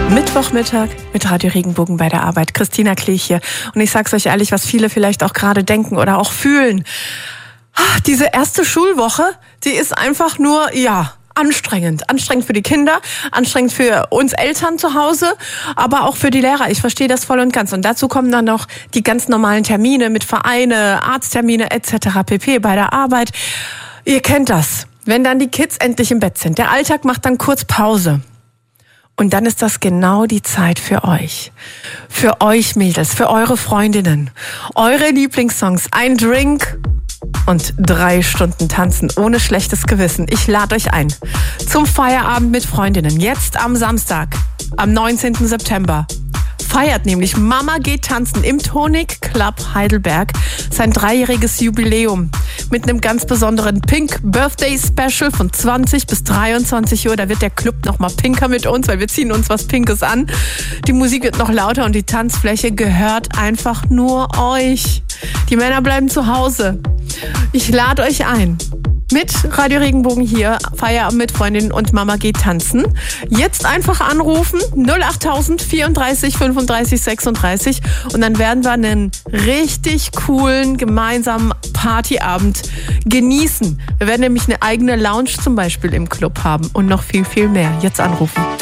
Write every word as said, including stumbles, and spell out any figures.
Mittwochmittag mit Radio Regenbogen bei der Arbeit. Christina Klich hier. Und ich sag's euch ehrlich, was viele vielleicht auch gerade denken oder auch fühlen. Ach, diese erste Schulwoche, die ist einfach nur, ja, anstrengend. Anstrengend für die Kinder, anstrengend für uns Eltern zu Hause, aber auch für die Lehrer. Ich verstehe das voll und ganz. Und dazu kommen dann noch die ganz normalen Termine mit Vereine, Arzttermine et cetera pp. Bei der Arbeit. Ihr kennt das. Wenn dann die Kids endlich im Bett sind. Der Alltag macht dann kurz Pause. Und dann ist das genau die Zeit für euch. Für euch Mädels, für eure Freundinnen. Eure Lieblingssongs, ein Drink und drei Stunden tanzen ohne schlechtes Gewissen. Ich lade euch ein zum Feierabend mit Freundinnen. Jetzt am Samstag, am neunzehnten September. Feiert nämlich Mama geht tanzen im Tonic Club Heidelberg sein dreijähriges Jubiläum mit einem ganz besonderen Pink Birthday Special von zwanzig bis dreiundzwanzig Uhr. Da wird der Club noch mal pinker mit uns, weil wir ziehen uns was Pinkes an. Die Musik wird noch lauter und die Tanzfläche gehört einfach nur euch. Die Männer bleiben zu Hause. Ich lade euch ein. Mit Radio Regenbogen hier, Feierabend mit Freundinnen und Mama geht tanzen. Jetzt einfach anrufen, null acht null vierunddreißig fünfunddreißig sechsunddreißig und dann werden wir einen richtig coolen gemeinsamen Partyabend genießen. Wir werden nämlich eine eigene Lounge zum Beispiel im Club haben und noch viel, viel mehr. Jetzt anrufen.